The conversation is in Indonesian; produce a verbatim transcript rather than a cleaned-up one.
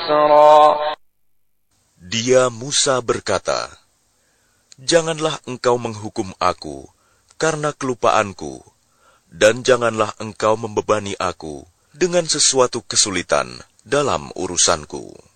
عسرا. Dia Musa berkata, "Janganlah engkau menghukum aku karena kelupaanku, dan janganlah engkau membebani aku dengan sesuatu kesulitan dalam urusanku."